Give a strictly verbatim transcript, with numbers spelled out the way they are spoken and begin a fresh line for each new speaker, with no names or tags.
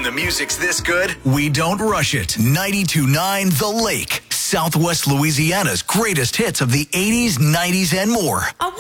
the music's this good, we don't rush it. ninety-two point nine The Lake, Southwest Louisiana's greatest hits of the eighties, nineties, and more.
I